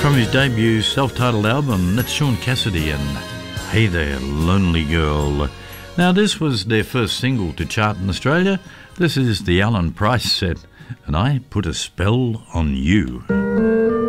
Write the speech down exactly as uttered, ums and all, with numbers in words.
From his debut self-titled album, that's Sean Cassidy and Hey There, Lonely Girl. Now, this was their first single to chart in Australia. This is the Alan Price set, and I Put a Spell on You.